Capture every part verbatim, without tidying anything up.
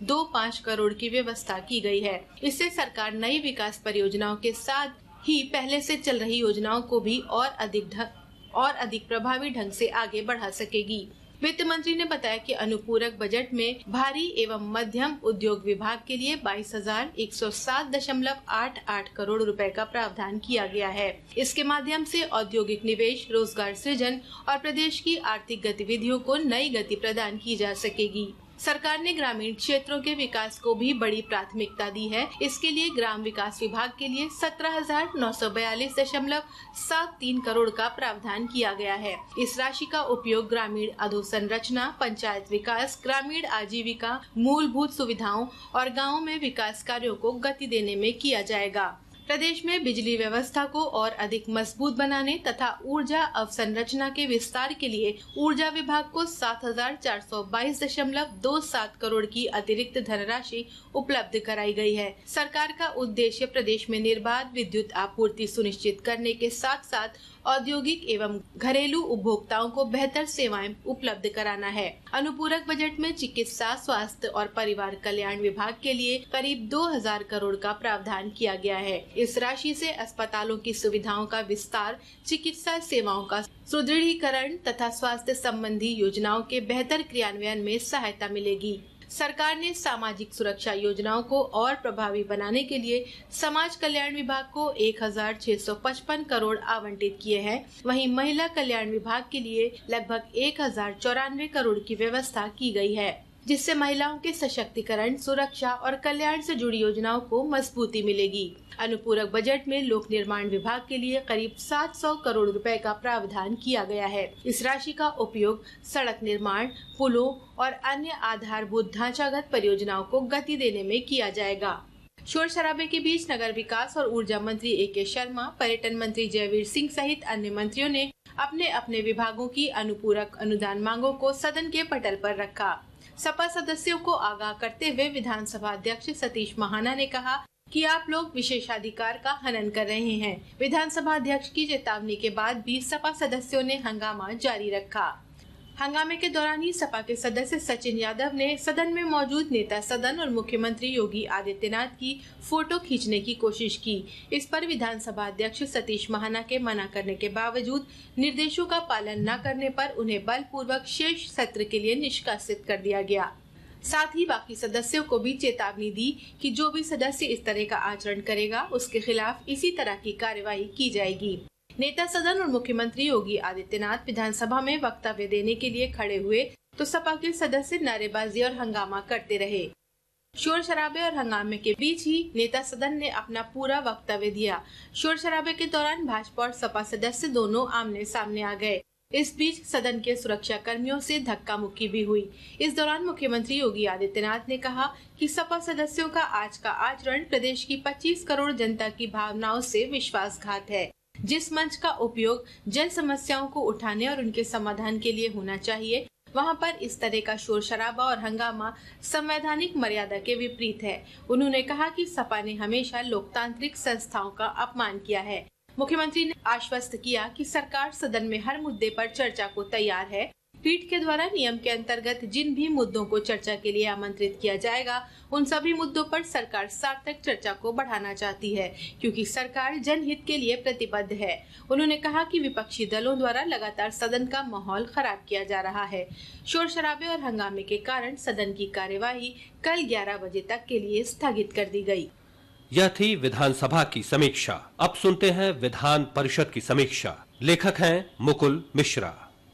दो पाँच करोड़ की व्यवस्था की गई है। इससे सरकार नई विकास परियोजनाओं के साथ ही पहले से चल रही योजनाओं को भी और अधिक और अधिक प्रभावी ढंग से आगे बढ़ा सकेगी। वित्त मंत्री ने बताया कि अनुपूरक बजट में भारी एवं मध्यम उद्योग विभाग के लिए बाईस हजार एक सौ सात दशमलव आठ आठ करोड़ रुपए का प्रावधान किया गया है। इसके माध्यम से औद्योगिक निवेश, रोजगार सृजन और प्रदेश की आर्थिक गतिविधियों को नई गति प्रदान की जा सकेगी। सरकार ने ग्रामीण क्षेत्रों के विकास को भी बड़ी प्राथमिकता दी है। इसके लिए ग्राम विकास विभाग के लिए सत्रह हजार नौ सौ बयालीस दशमलव सात तीन करोड़ का प्रावधान किया गया है। इस राशि का उपयोग ग्रामीण अधोसंरचना, पंचायत विकास, ग्रामीण आजीविका, मूलभूत सुविधाओं और गाँवों में विकास कार्यों को गति देने में किया जाएगा। प्रदेश में बिजली व्यवस्था को और अधिक मजबूत बनाने तथा ऊर्जा अवसंरचना के विस्तार के लिए ऊर्जा विभाग को सात हजार चार सौ बाईस दशमलव दो सात करोड़ की अतिरिक्त धनराशि उपलब्ध कराई गई है। सरकार का उद्देश्य प्रदेश में निर्बाध विद्युत आपूर्ति सुनिश्चित करने के साथ साथ औद्योगिक एवं घरेलू उपभोक्ताओं को बेहतर सेवाएं उपलब्ध कराना है। अनुपूरक बजट में चिकित्सा, स्वास्थ्य और परिवार कल्याण विभाग के लिए करीब दो हजार करोड़ का प्रावधान किया गया है। इस राशि से अस्पतालों की सुविधाओं का विस्तार, चिकित्सा सेवाओं का सुदृढ़ीकरण तथा स्वास्थ्य संबंधी योजनाओं के बेहतर क्रियान्वयन में सहायता मिलेगी। सरकार ने सामाजिक सुरक्षा योजनाओं को और प्रभावी बनाने के लिए समाज कल्याण विभाग को एक हजार छह सौ पचपन करोड़ आवंटित किए हैं। वहीं महिला कल्याण विभाग के लिए लगभग एक हजार चौरानवे करोड़ की व्यवस्था की गई है, जिससे महिलाओं के सशक्तिकरण, सुरक्षा और कल्याण से जुड़ी योजनाओं को मजबूती मिलेगी। अनुपूरक बजट में लोक निर्माण विभाग के लिए करीब सात सौ करोड़ रुपए का प्रावधान किया गया है। इस राशि का उपयोग सड़क निर्माण, पुलों और अन्य आधारभूत ढांचागत परियोजनाओं को गति देने में किया जाएगा। शोर शराबे के बीच नगर विकास और ऊर्जा मंत्री ए के शर्मा, पर्यटन मंत्री जयवीर सिंह सहित अन्य मंत्रियों ने अपने अपने विभागों की अनुपूरक अनुदान मांगों को सदन के पटल पर रखा। सपा सदस्यों को आगाह करते हुए विधानसभा अध्यक्ष सतीश महाना ने कहा कि आप लोग विशेषाधिकार का हनन कर रहे हैं। विधानसभा अध्यक्ष की चेतावनी के बाद भी सपा सदस्यों ने हंगामा जारी रखा। हंगामे के दौरान ही सपा के सदस्य सचिन यादव ने सदन में मौजूद नेता सदन और मुख्यमंत्री योगी आदित्यनाथ की फोटो खींचने की कोशिश की। इस पर विधानसभा अध्यक्ष सतीश महाना के मना करने के बावजूद निर्देशों का पालन न करने पर उन्हें बलपूर्वक शेष सत्र के लिए निष्कासित कर दिया गया। साथ ही बाकी सदस्यों को भी चेतावनी दी कि जो भी सदस्य इस तरह का आचरण करेगा उसके खिलाफ इसी तरह की कार्यवाही की जाएगी। नेता सदन और मुख्यमंत्री योगी आदित्यनाथ विधानसभा में वक्तव्य देने के लिए खड़े हुए तो सपा के सदस्य नारेबाजी और हंगामा करते रहे। शोर शराबे और हंगामे के बीच ही नेता सदन ने अपना पूरा वक्तव्य दिया। शोर शराबे के दौरान भाजपा और सपा सदस्य दोनों आमने सामने आ गए। इस बीच सदन के सुरक्षा कर्मियों से धक्का मुक्की भी हुई। इस दौरान मुख्यमंत्री योगी आदित्यनाथ ने कहा कि सपा सदस्यों का आज का आचरण प्रदेश की पच्चीस करोड़ जनता की भावनाओं से विश्वासघात है। जिस मंच का उपयोग जन समस्याओं को उठाने और उनके समाधान के लिए होना चाहिए, वहां पर इस तरह का शोर शराबा और हंगामा संवैधानिक मर्यादा के विपरीत है। उन्होंने कहा कि सपा ने हमेशा लोकतांत्रिक संस्थाओं का अपमान किया है। मुख्यमंत्री ने आश्वस्त किया कि सरकार सदन में हर मुद्दे पर चर्चा को तैयार है। पीठ के द्वारा नियम के अंतर्गत जिन भी मुद्दों को चर्चा के लिए आमंत्रित किया जाएगा, उन सभी मुद्दों पर सरकार सार्थक चर्चा को बढ़ाना चाहती है, क्योंकि सरकार जनहित के लिए प्रतिबद्ध है। उन्होंने कहा कि विपक्षी दलों द्वारा लगातार सदन का माहौल खराब किया जा रहा है। शोर शराबे और हंगामे के कारण सदन की कार्यवाही कल ग्यारह बजे तक के लिए स्थगित कर दी गयी। यह थी विधानसभा की समीक्षा। अब सुनते हैं विधान परिषद की समीक्षा। लेखक हैं मुकुल मिश्रा।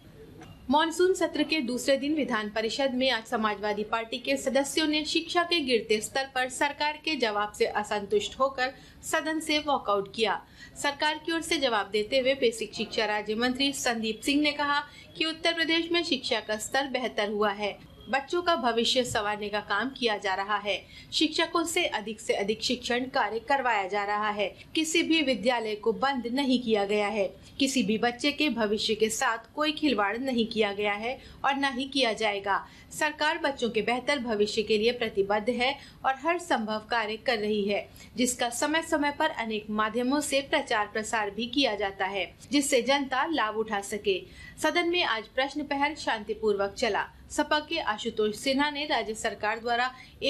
मॉनसून सत्र के दूसरे दिन विधान परिषद में आज समाजवादी पार्टी के सदस्यों ने शिक्षा के गिरते स्तर पर सरकार के जवाब से असंतुष्ट होकर सदन से वॉकआउट किया। सरकार की ओर से जवाब देते हुए बेसिक शिक्षा राज्य मंत्री संदीप सिंह ने कहा कि उत्तर प्रदेश में शिक्षा का स्तर बेहतर हुआ है। बच्चों का भविष्य संवारने का काम किया जा रहा है। शिक्षकों से अधिक से अधिक शिक्षण कार्य करवाया जा रहा है। किसी भी विद्यालय को बंद नहीं किया गया है। किसी भी बच्चे के भविष्य के साथ कोई खिलवाड़ नहीं किया गया है और न ही किया जाएगा। सरकार बच्चों के बेहतर भविष्य के लिए प्रतिबद्ध है और हर संभव कार्य कर रही है, जिसका समय समय पर अनेक माध्यमों से प्रचार प्रसार भी किया जाता है, जिससे जनता लाभ उठा सके। सदन में आज प्रश्न प्रहर शांतिपूर्वक चला। सपा के आशुतोष सिन्हा ने राज्य सरकार द्वारा